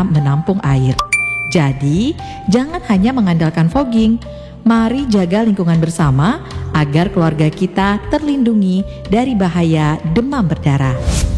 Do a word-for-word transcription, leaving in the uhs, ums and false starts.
bisa menampung air. Jadi, jangan hanya mengandalkan fogging. Mari jaga lingkungan bersama agar keluarga kita terlindungi dari bahaya demam berdarah.